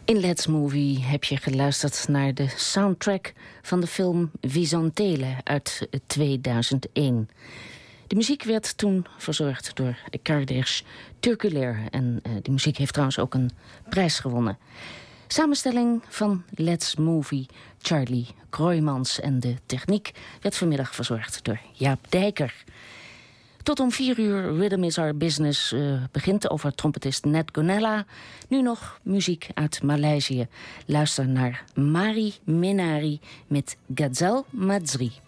In Let's Movie heb je geluisterd naar de soundtrack van de film Visantele uit 2001. De muziek werd toen verzorgd door Kardesh Turkulair. En die muziek heeft trouwens ook een prijs gewonnen. Samenstelling van Let's Movie, Charlie Kroijmans. En de techniek werd vanmiddag verzorgd door Jaap Dijker. Tot om 4 uur Rhythm is Our Business begint over trompetist Ned Gonella. Nu nog muziek uit Maleisië. Luister naar Mari Menari met Ghazal Madzri.